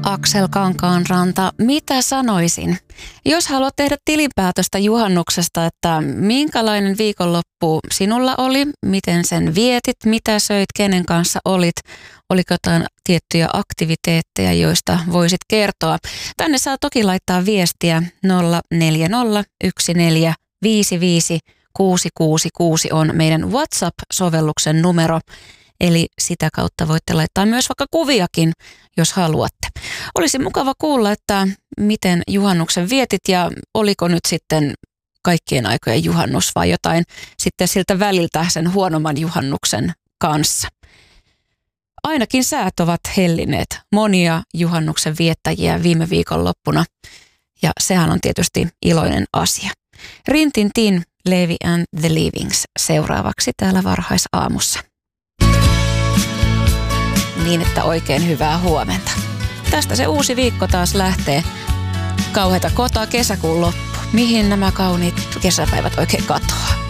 Aksel Kankaanranta, mitä sanoisin? Jos haluat tehdä tilinpäätöstä juhannuksesta, että minkälainen viikonloppu sinulla oli, miten sen vietit, mitä söit, kenen kanssa olit, oliko jotain tiettyjä aktiviteetteja, joista voisit kertoa. Tänne saa toki laittaa viestiä 0401455666 on meidän WhatsApp-sovelluksen numero. Eli sitä kautta voitte laittaa myös vaikka kuviakin, jos haluatte. Olisi mukava kuulla, että miten juhannuksen vietit ja oliko nyt sitten kaikkien aikojen juhannus vai jotain sitten siltä väliltä sen huonomman juhannuksen kanssa. Ainakin säät ovat hellineet monia juhannuksen viettäjiä viime viikonloppuna ja sehän on tietysti iloinen asia. Rin Tin Tin, Levi and the Leavings seuraavaksi täällä varhaisaamussa. Niin, että oikein hyvää huomenta. Tästä se uusi viikko taas lähtee. Kauheita kotoa kesäkuun loppu. Mihin nämä kauniit kesäpäivät oikein katoaa?